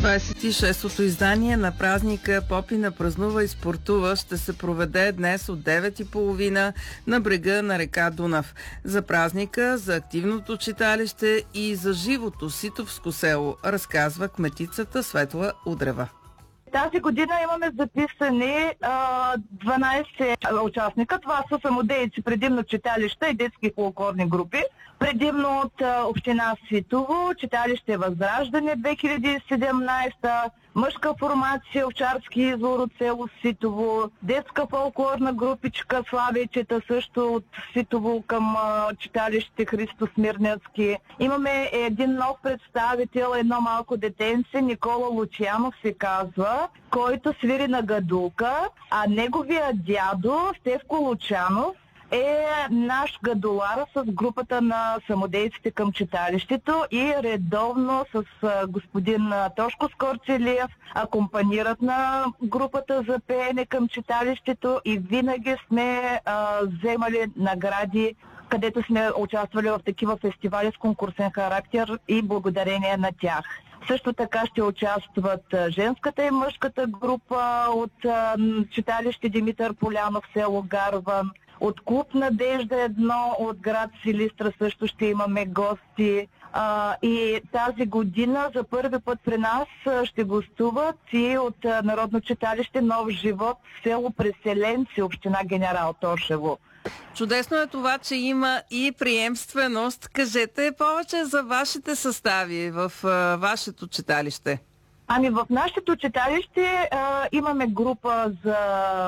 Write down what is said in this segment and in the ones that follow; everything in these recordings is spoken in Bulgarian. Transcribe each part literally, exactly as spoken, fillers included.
двадесет и шестото издание на празника Попина празнува и спортува ще се проведе днес от девет и половина на брега на река Дунав. За празника, за активното читалище и за живото Ситовско село разказва кметицата Светла Удрева. Тази година имаме записани а, дванадесет участника. Това са самодейци, предимно читалища и детски фолклорни групи. Предимно от а, община Ситово, читалище Възраждане две хиляди и седемнадесета, мъжка формация Овчарски извор от село Ситово, детска фолклорна групичка Славейчета също от Ситово към а, читалище Христо Смирненски. Имаме един нов представител, едно малко детенце, Никола Лучанов се казва, който свири на гадулка, а неговия дядо Стевко Лучанов е наш гадолар с групата на самодейците към читалището и редовно с господин Тошко Скорцелиев акомпанират на групата за пеене към читалището и винаги сме а, вземали награди, където сме участвали в такива фестивали с конкурсен характер и благодарение на тях. Също така ще участват женската и мъжката група от а, читалище Димитър Полянов, село Гарван. От клуб Надежда едно от град Силистра също ще имаме гости. А, и тази година за първи път при нас ще гостуват и от а, Народно читалище Нов живот, село Преселенци, община Генерал Тошево. Чудесно е това, че има и приемственост. Кажете повече за вашите състави в а, вашето читалище. Ами в нашето читалище а, имаме група за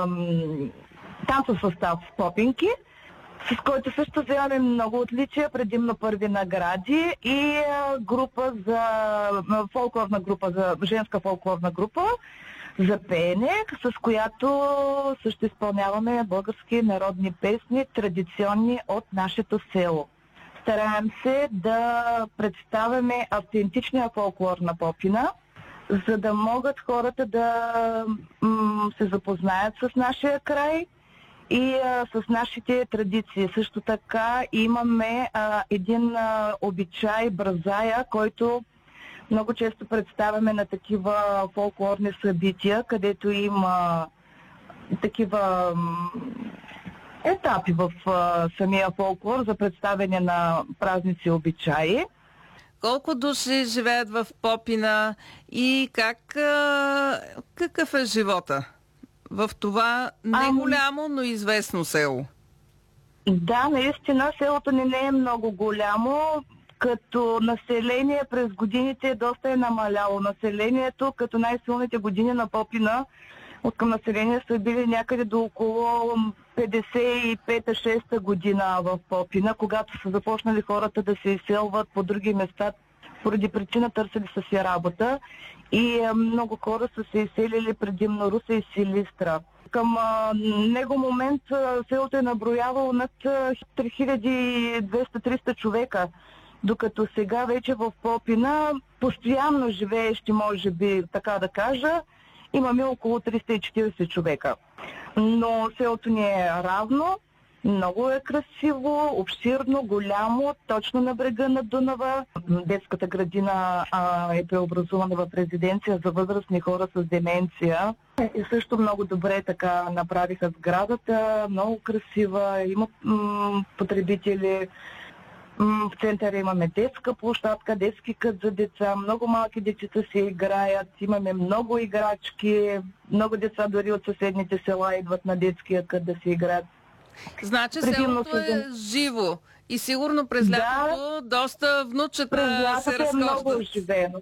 танцов състав Попинки, с който също вземаме много отличия, предимно първи награди, и а, група за фолклорна група, за женска фолклорна група за пеене, с която също изпълняваме български народни песни, традиционни от нашето село. Стараем се да представяме автентичния фолклор на Попина, за да могат хората да м- се запознаят с нашия край и а, с нашите традиции. Също така имаме а, един а, обичай бразая, който много често представяме на такива фолклорни събития, където има такива м, етапи в а, самия фолклор за представяне на празници и обичаи. Колко души живеят в Попина и как, а, какъв е живота в това не голямо, но известно село? Да, наистина селото ни не е много голямо, като население през годините доста е намаляло. Населението, като най-силните години на Попина, от към население са били някъде до около петдесет и пета шеста година в Попина, когато са започнали хората да се изселват по други места, поради причина търсили са си работа, и а, много хора са се изселили предимно Русе и Силистра. Към а, него момент а, селото е наброявало над три хиляди и двеста до триста човека, докато сега вече в Попина постоянно живеещи, може би така да кажа, имаме около триста и четиридесет човека. Но селото ни е равно, много е красиво, обширно, голямо, точно на брега на Дунава. Детската градина а, е преобразувана в резиденция за възрастни хора с деменция. И също много добре така направиха сградата, много красива, има м- потребители. В центъра имаме детска площадка, детски кът за деца, много малки дечица се играят, имаме много играчки, много деца дори от съседните села идват на детския кът да се играят. Значи селото е живо и сигурно през лятото да, доста внучета се разхождат. През лятото е много оживено.